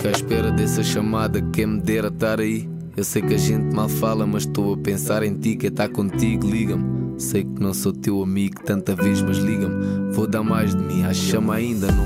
Fico à espera dessa chamada, quem me dera estar aí. Eu sei que a gente mal fala, mas estou a pensar em ti. Quer estar contigo, liga-me. Sei que não sou teu amigo tanta vez, mas liga-me. Vou dar mais de mim, a chama ainda não